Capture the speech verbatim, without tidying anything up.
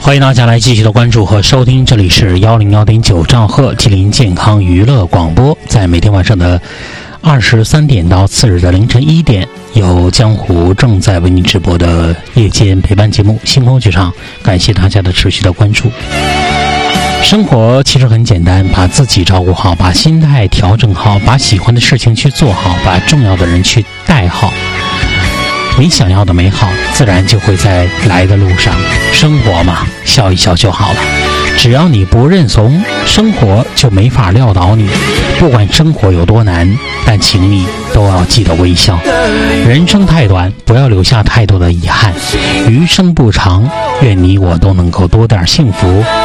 欢迎大家来继续的关注和收听，这里是幺零幺点九兆赫吉林健康娱乐广播，在每天晚上的二十三点到次日的凌晨一点，由江湖正在为您直播的夜间陪伴节目《星空剧场》，感谢大家的持续的关注。生活其实很简单，把自己照顾好，把心态调整好，把喜欢的事情去做好，把重要的人去带好，你想要的美好自然就会在来的路上。生活嘛，笑一笑就好了。只要你不认怂，生活就没法撂倒你。不管生活有多难，但请你都要记得微笑。人生太短，不要留下太多的遗憾。余生不长，愿你我都能够多点幸福，